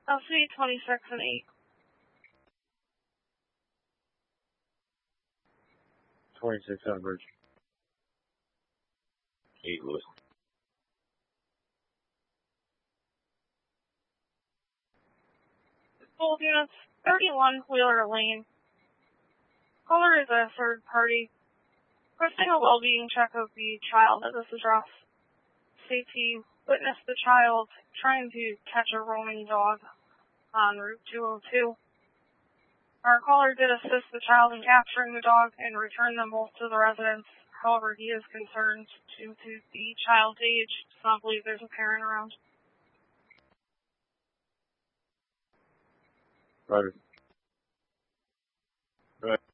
LC 26 and 8. 26 on bridge. 8 Lewis. Both units, 31 Wheeler Lane. Caller is a third party. Requesting a well-being check of the child at this address. Safety witnessed the child trying to catch a roaming dog on Route 202. Our caller did assist the child in capturing the dog and returned them both to the residence. However, he is concerned due to the child's age. Does not believe there's a parent around. Roger. Right.